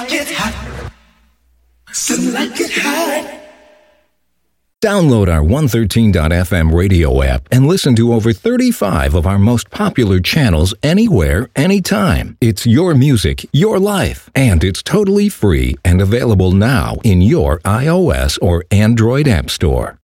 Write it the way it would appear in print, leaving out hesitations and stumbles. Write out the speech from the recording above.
Get hot. Some like it hot. Download our 113.fm radio app and listen to over 35 of our most popular channels anywhere, anytime. It's your music, your life, and it's totally free and available now in your iOS or Android app store.